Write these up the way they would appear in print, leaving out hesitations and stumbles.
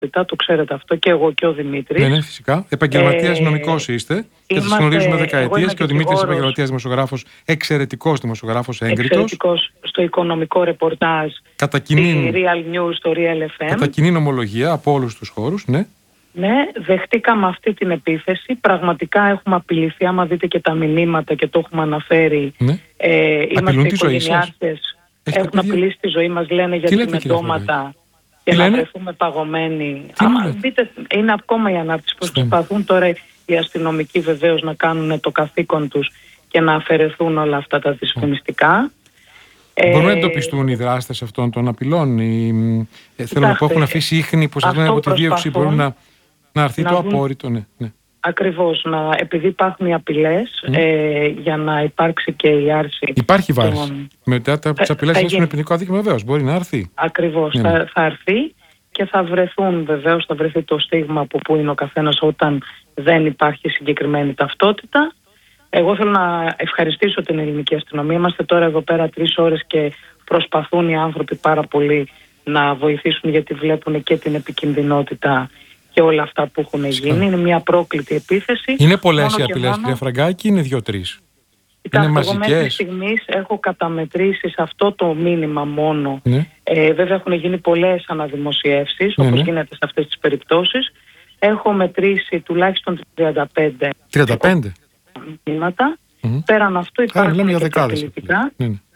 το ξέρετε αυτό και εγώ και ο Δημήτρης. Ναι, φυσικά. Επαγγελματίας νομικός είστε και σας γνωρίζουμε δεκαετίες και ο Δημήτρης επαγγελματίας δημοσιογράφος, εξαιρετικός δημοσιογράφος, έγκριτος. Εξαιρετικός στο οικονομικό ρεπορτάζ, στη Real News, στο Real FM. Κατά κοινή νομολογία από όλους τους χώρους, ναι. Ναι, δεχτήκαμε αυτή την επίθεση. Πραγματικά έχουμε απειληθεί. Άμα δείτε και τα μηνύματα και το έχουμε αναφέρει, ναι. Είμαστε οικογενειάρχες. Έχουν απειλήσει τη ζωή μας, λένε για τσιμεντώματα και να βρεθούμε παγωμένοι. Δείτε, είναι ακόμα η ανάπτυξη. Προσπαθούν τώρα οι αστυνομικοί βεβαίως να κάνουν το καθήκον τους και να αφαιρεθούν όλα αυτά τα δυσφημιστικά. Μπορούν να εντοπιστούν οι δράστες αυτών των απειλών, θέλω να πω, έχουν αφήσει ίχνη που σας λένε από τη δίωξη, μπορούν να αρθεί το απόρριτο, ναι. Ακριβώς, επειδή υπάρχουν οι απειλές για να υπάρξει και η άρση. Υπάρχει βάση. Μετά τις απειλές έχουν ποινικό αδίκημα, βεβαίως, μπορεί να αρθεί. Ακριβώς, θα αρθεί και θα βρεθούν, βεβαίως, θα βρεθεί το στίγμα από πού είναι ο καθένας όταν δεν υπάρχει συγκεκριμένη ταυτότητα. Εγώ θέλω να ευχαριστήσω την ελληνική αστυνομία. Είμαστε τώρα εδώ πέρα 3 ώρες και προσπαθούν οι άνθρωποι πάρα πολύ να βοηθήσουν, γιατί βλέπουν και την επικινδυνότητα και όλα αυτά που έχουν γίνει. Είναι μια πρόκλητη επίθεση. Είναι πολλές οι απειλές, κυρία Φραγκάκη, είναι 2-3? Είναι μαζικές? Μέχρι στιγμής έχω καταμετρήσει σε αυτό το μήνυμα μόνο. Ναι. Βέβαια έχουν γίνει πολλές αναδημοσιεύσεις, όπως γίνεται σε αυτές τις περιπτώσεις. Έχω μετρήσει τουλάχιστον 35. 35? Μηνύματα. Πέραν αυτού υπάρχουν και τα απειλητικά.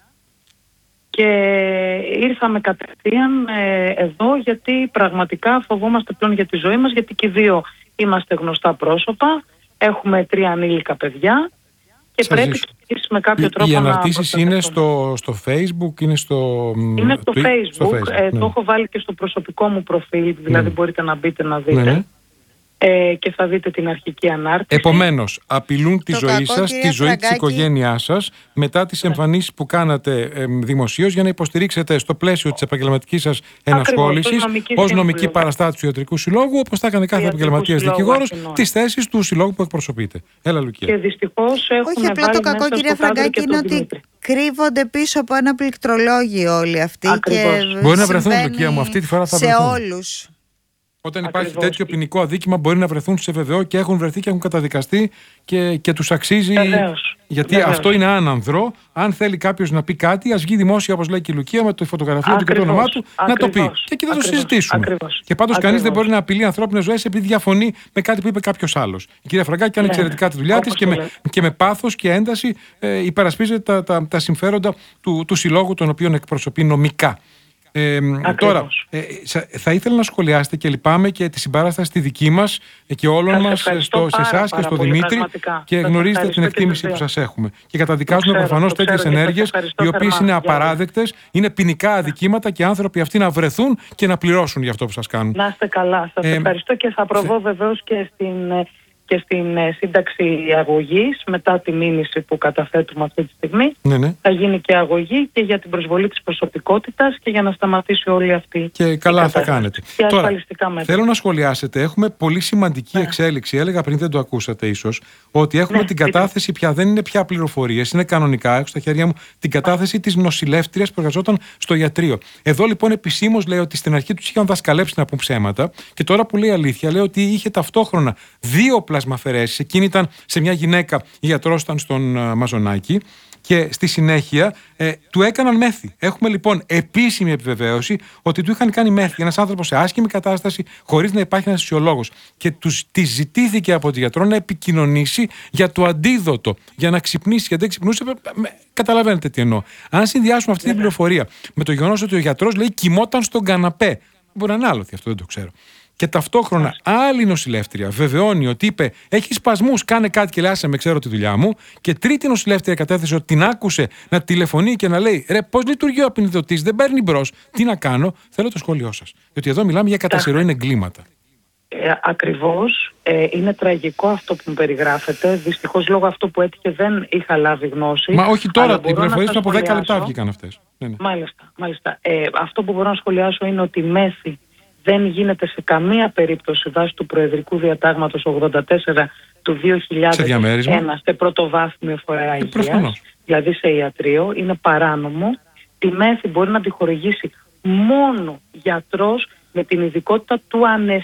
Και ήρθαμε κατευθείαν εδώ γιατί πραγματικά φοβόμαστε πλέον για τη ζωή μας, γιατί και οι δύο είμαστε γνωστά πρόσωπα, έχουμε 3 ανήλικα παιδιά και πρέπει με κάποιο τρόπο να... Οι αναρτήσεις είναι στο Facebook, είναι στο... Είναι στο Facebook, το έχω βάλει και στο προσωπικό μου προφίλ, δηλαδή μπορείτε να μπείτε να δείτε. Και θα δείτε την αρχική ανάρτηση. Επομένως, απειλούν τη ζωή σας, τη ζωή της οικογένειάς σας, μετά τις εμφανίσεις που κάνατε δημοσίως για να υποστηρίξετε στο πλαίσιο της επαγγελματικής σας ενασχόλησης ως νομική παραστάτη του Ιατρικού Συλλόγου, όπως θα έκανε κάθε επαγγελματίας δικηγόρος, τις θέσεις του συλλόγου που εκπροσωπείτε. Έλα, Λουκία. Και δυστυχώς όχι απλά το κακό, κυρία Φραγκάκη, είναι ότι κρύβονται πίσω από ένα πληκτρολόγιο όλοι αυτοί. Μπορεί να βρεθούν, Λουκία μου, αυτή τη φορά θα βρεθούν. Σε όλους. Όταν υπάρχει τέτοιο ποινικό αδίκημα, μπορεί να βρεθούν σε βεβαιό και έχουν βρεθεί και έχουν καταδικαστεί και τους αξίζει. Γιατί αυτό είναι άνανδρο. Αν θέλει κάποιος να πει κάτι, ας βγει δημόσια, όπως λέει και η Λουκία, με τη φωτογραφία του και το όνομά του, να το πει. Και εκεί θα το συζητήσουμε. Και πάντως κανείς δεν μπορεί να απειλεί ανθρώπινες ζωές επειδή διαφωνεί με κάτι που είπε κάποιος άλλος. Η κυρία Φραγκάκη κάνει εξαιρετικά τη δουλειά της και με πάθος και ένταση υπερασπίζεται τα συμφέροντα του συλλόγου, τον οποίον εκπροσωπεί νομικά. Τώρα, θα ήθελα να σχολιάσετε και λυπάμαι και τη συμπαράσταση τη δική μας και όλων μας σε εσάς και στο Δημήτρη και γνωρίζετε την εκτίμηση που σας έχουμε. Και καταδικάζουμε προφανώς τέτοιες ενέργειες οι οποίες είναι απαράδεκτες, είναι ποινικά αδικήματα και άνθρωποι αυτοί να βρεθούν και να πληρώσουν για αυτό που σας κάνουν. Να είστε καλά. Σας ευχαριστώ και θα προβώ βεβαίως και στην σύνταξη αγωγής μετά τη μήνυση που καταθέτουμε αυτή τη στιγμή. Θα γίνει και αγωγή και για την προσβολή της προσωπικότητας και για να σταματήσει όλη αυτή και καλά θα κάνετε. Και τώρα, μέτρα. Θέλω να σχολιάσετε, έχουμε πολύ σημαντική εξέλιξη, έλεγα πριν, δεν το ακούσατε ίσως, ότι έχουμε την κατάθεση πια, δεν είναι πια πληροφορίες, είναι κανονικά, έχω στα χέρια μου την κατάθεση της νοσηλεύτριας που εργαζόταν στο ιατρείο. Εδώ λοιπόν επισήμως λέει ότι στην αρχή τους είχαν δασκαλέψει να πούν ψέματα και τώρα που λέει αλήθεια λέει ότι είχε ταυτόχρονα 2 πλασμαφαιρέσεις. Εκείνη ήταν σε μια γυναίκα, η γιατρός ήταν στον Μαζονάκη και στη συνέχεια του έκαναν μέθη. Έχουμε λοιπόν επίσημη επιβεβαίωση ότι του είχαν κάνει μέθη. Ένας άνθρωπος σε άσχημη κατάσταση, χωρίς να υπάρχει ένας φυσιολόγος. Και τη ζητήθηκε από τη γιατρό να επικοινωνήσει για το αντίδοτο, για να ξυπνήσει. Γιατί δεν ξυπνούσε, καταλαβαίνετε τι εννοώ. Αν συνδυάσουμε αυτή την πληροφορία με το γεγονός ότι ο γιατρός λέει κοιμόταν στον καναπέ. Μπορεί να είναι άλοθη, αυτό δεν το ξέρω. Και ταυτόχρονα άλλη νοσηλεύτρια βεβαιώνει ότι είπε: έχει σπασμούς, κάνε κάτι και λέει: άσε με, ξέρω τη δουλειά μου. Και τρίτη νοσηλεύτρια κατέθεσε ότι την άκουσε να τηλεφωνεί και να λέει: ρε, πώς λειτουργεί ο απεινιδωτής, δεν παίρνει μπρος. Τι να κάνω, θέλω το σχόλιο σας. Διότι εδώ μιλάμε για κατασυρωή εγκλήματα. Ακριβώς. Είναι τραγικό αυτό που μου περιγράφετε. Δυστυχώς λόγω αυτού που έτυχε δεν είχα λάβει γνώση. Μα όχι τώρα, οι πληροφορίες από 10 λεπτά βγήκαν αυτές. Μάλιστα. Αυτό που μπορώ να σχολιάσω είναι ότι η μέθη δεν γίνεται σε καμία περίπτωση βάσει του Προεδρικού Διατάγματος 84 του 2001 σε πρωτοβάθμιο φορέα υγείας, δηλαδή σε ιατρείο. Είναι παράνομο. Τη μέθη μπορεί να τη χορηγήσει μόνο γιατρός με την ειδικότητα του